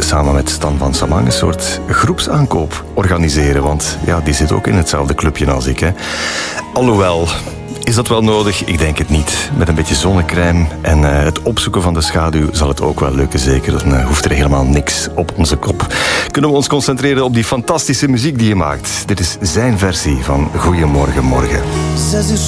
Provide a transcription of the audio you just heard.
samen met Stan van Samang een soort groepsaankoop organiseren. Want ja, die zit ook in hetzelfde clubje als ik. Hè. Alhoewel, is dat wel nodig? Ik denk het niet. Met een beetje zonnecrème en het opzoeken van de schaduw zal het ook wel lukken, zeker. Dan hoeft er helemaal niks op onze kop. Kunnen we ons concentreren op die fantastische muziek die je maakt. Dit is zijn versie van Goeiemorgen Morgen. 6 uur